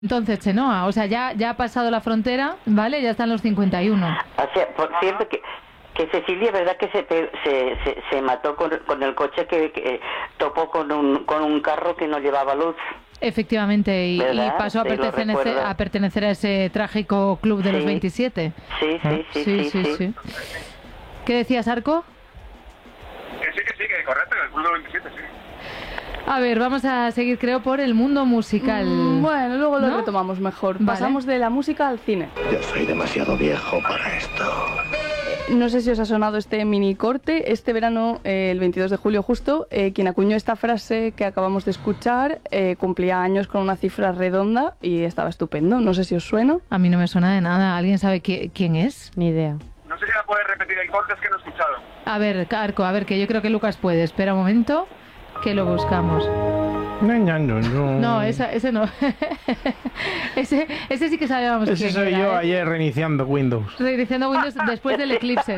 Entonces, Chenoa, o sea, ya ha pasado la frontera, ¿vale? Ya están los 51. O sea, por cierto que Cecilia, ¿verdad que se mató con el coche que topó con un carro que no llevaba luz? Efectivamente, y pasó a pertenecer a ese trágico club de los 27. Sí. ¿Qué decías, Arco? Que correcto, el club de los 27, sí. A ver, vamos a seguir, creo, por el mundo musical. Bueno, luego lo retomamos mejor. Vale. Pasamos de la música al cine. Yo soy demasiado viejo para esto. No sé si os ha sonado este mini corte. Este verano, el 22 de julio justo, quien acuñó esta frase que acabamos de escuchar cumplía años con una cifra redonda y estaba estupendo. No sé si os suena. A mí no me suena de nada. ¿Alguien sabe quién es? Ni idea. No sé si la puedes repetir el corte, es que no he escuchado. A ver, Arco, que yo creo que Lucas puede. Espera un momento, que lo buscamos. No, ese no. ese sí que sabíamos. Ese soy yo ayer reiniciando Windows. Reiniciando Windows después del eclipse.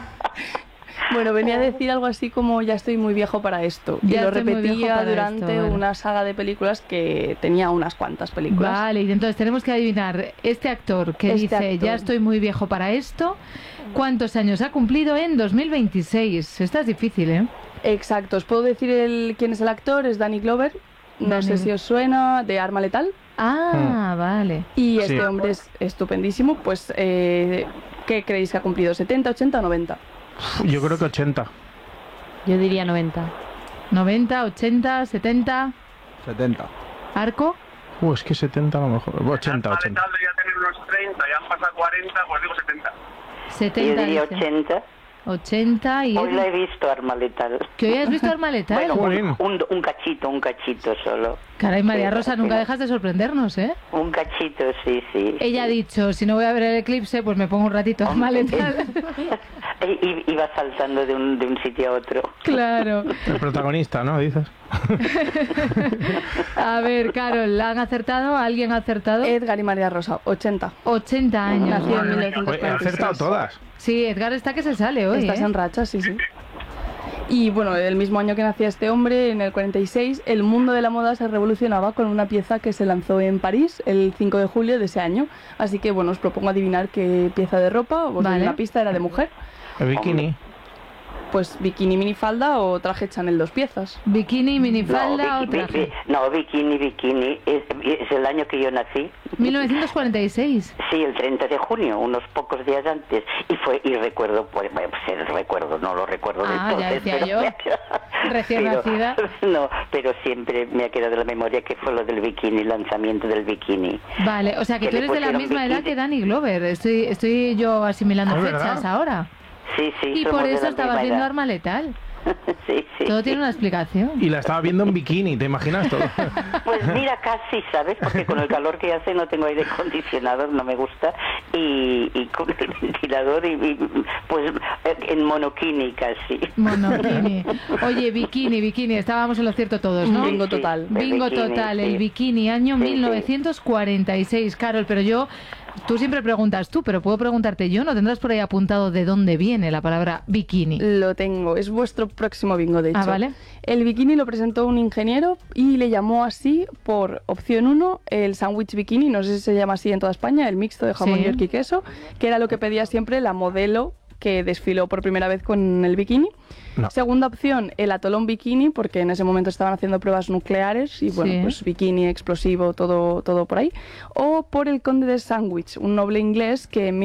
Bueno, venía a decir algo así como ya estoy muy viejo para esto. Y lo repetía durante una saga de películas que tenía unas cuantas películas. Vale, y entonces tenemos que adivinar este actor que dice ya estoy muy viejo para esto. ¿Cuántos años ha cumplido en 2026? Esta es difícil, ¿eh? Exacto. ¿Os puedo decir quién es el actor? Es Danny Glover. No sé si os suena, de Arma Letal. Vale. Y este hombre es estupendísimo. Pues, ¿qué creéis que ha cumplido? ¿70, 80 o 90? Yo creo que 80. Yo diría 90. 90, 80, 70. 70. ¿Arco? Es que 70 a lo mejor. 80, 80. Ya tener unos 30, ya han pasado 40, pues digo 70. 70. Yo diría 80. 80 y... Hoy la he visto, Arma Letal. ¿Que hoy has visto Arma Letal? Bueno, un cachito solo. Caray, María Rosa, nunca dejas de sorprendernos, ¿eh? Un cachito, sí. Ella ha dicho, si no voy a ver el eclipse, pues me pongo un ratito Arma Letal. Y va saltando de un sitio a otro. Claro. El protagonista, ¿no? Dices. A ver, Carol, ¿han acertado? ¿Alguien ha acertado? Edgar y María Rosa, 80. 80 años. Nació en 1946. Ha acertado todas. Sí, Edgar está que se sale hoy. Estás en racha, sí. Y bueno, el mismo año que nacía este hombre, en el 46, el mundo de la moda se revolucionaba con una pieza que se lanzó en París el 5 de julio de ese año. Así que bueno, os propongo adivinar qué pieza de ropa, la pista era de mujer. El bikini. Pues bikini, minifalda o traje Chanel 2 piezas. Bikini, minifalda o traje. No, bikini. Es el año que yo nací. 1946. Sí, el 30 de junio, unos pocos días antes. Y recuerdo, no lo recuerdo del todo. Ya decía yo. Recién nacida. No, pero siempre me ha quedado en la memoria que fue lo del bikini, el lanzamiento del bikini. Vale, o sea que tú eres de la misma edad que Danny Glover. Estoy yo asimilando fechas ahora. Sí. Y por eso estabas viendo Arma Letal. Sí. Todo tiene una explicación. Y la estaba viendo en bikini, ¿te imaginas todo? Pues mira, casi, ¿sabes? Porque con el calor que hace no tengo aire acondicionado, no me gusta. Y con el ventilador, pues en monokini casi. Monokini. Oye, bikini, estábamos en lo cierto todos, ¿no? Bingo total. Bingo total, el bikini, año 1946. Carol, pero tú siempre preguntas tú, pero puedo preguntarte yo, ¿no tendrás por ahí apuntado de dónde viene la palabra bikini? Lo tengo, es vuestro próximo bingo, de hecho. Vale. El bikini lo presentó un ingeniero y le llamó así por opción 1 el sándwich bikini, no sé si se llama así en toda España, el mixto de jamón, york y queso, que era lo que pedía siempre la modelo que desfiló por primera vez con el bikini. No. Segunda opción, el atolón bikini, porque en ese momento estaban haciendo pruebas nucleares y bueno, pues bikini, explosivo, todo por ahí. O por el conde de Sandwich, un noble inglés que en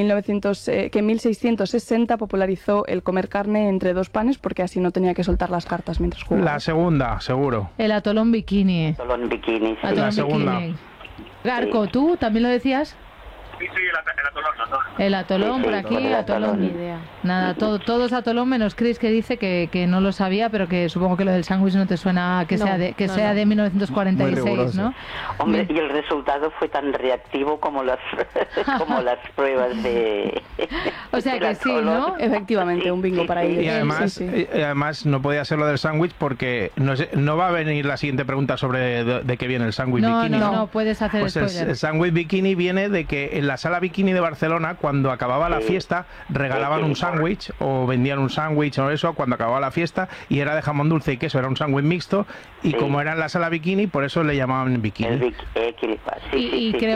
1660 popularizó el comer carne entre dos panes porque así no tenía que soltar las cartas mientras jugaba. La segunda, seguro. El atolón bikini. Atolón bikini, sí. Atolón la segunda. Bikini. Garco, ¿tú también lo decías? Sí, el atolón. El atolón, por aquí, atolón. Ni idea. Nada, todos atolón, menos Chris, que dice que no lo sabía, pero que supongo que lo del sándwich no te suena que sea de 1946, ¿no? Hombre, y el resultado fue tan reactivo como las pruebas de... O sea que sí, ¿no? Efectivamente, un bingo para ellos. Y además no podía ser lo del sándwich porque no va a venir la siguiente pregunta sobre de qué viene el sándwich bikini. No puedes hacer pues spoiler. El sándwich bikini viene de que en la sala Bikini de Barcelona, cuando acababa la fiesta, regalaban un sándwich o vendían un sándwich o eso cuando acababa la fiesta, y era de jamón dulce y queso, era un sándwich mixto, y como era en la sala Bikini, por eso le llamaban Bikini. Sí, y sí, creo